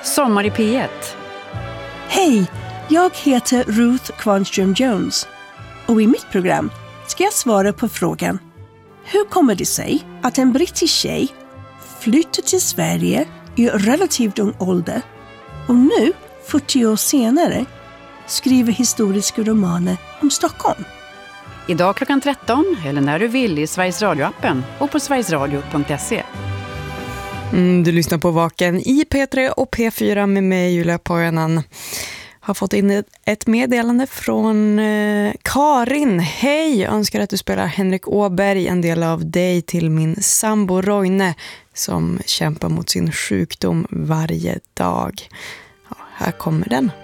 Sommar i P1. Hej, jag heter Ruth Kvarnström Jones och i mitt program ska jag svara på frågan: hur kommer det sig att en brittisk tjej flyttar till Sverige i relativt ung ålder och nu, 40 år senare, skriver historiska romaner om Stockholm? Idag klockan 13 eller när du vill i Sveriges Radio-appen och på sverigesradio.se. Du lyssnar på Vaken i P3 och P4 med mig, Julia Pojanen. Har fått in ett meddelande från Karin. Hej, jag önskar att du spelar Henrik Åberg, en del av dig, till min sambo Roine som kämpar mot sin sjukdom varje dag. Ja, här kommer den.